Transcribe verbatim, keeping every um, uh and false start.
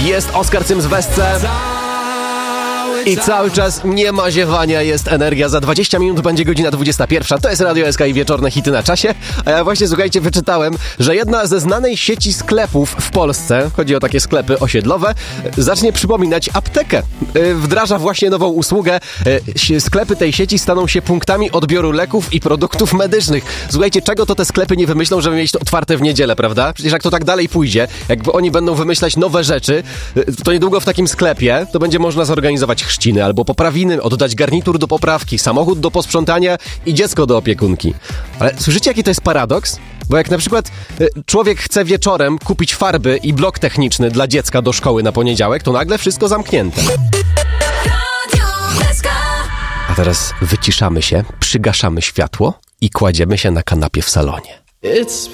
Jest Oskar Cyms w Esce. I cały czas nie ma ziewania, jest energia. Za dwadzieścia minut będzie godzina dwudziesta pierwsza. To jest Radio S K i wieczorne hity na czasie. A ja właśnie, słuchajcie, wyczytałem, że jedna ze znanej sieci sklepów w Polsce, chodzi o takie sklepy osiedlowe, zacznie przypominać aptekę. Wdraża właśnie nową usługę. Sklepy tej sieci staną się punktami odbioru leków i produktów medycznych. Słuchajcie, czego to te sklepy nie wymyślą, żeby mieć to otwarte w niedzielę, prawda? Przecież jak to tak dalej pójdzie, jakby oni będą wymyślać nowe rzeczy, to niedługo w takim sklepie to będzie można zorganizować chrzciny albo poprawiny, oddać garnitur do poprawki, samochód do posprzątania i dziecko do opiekunki. Ale słyszycie, jaki to jest paradoks? Bo jak na przykład y, człowiek chce wieczorem kupić farby i blok techniczny dla dziecka do szkoły na poniedziałek, to nagle wszystko zamknięte. A teraz wyciszamy się, przygaszamy światło i kładziemy się na kanapie w salonie.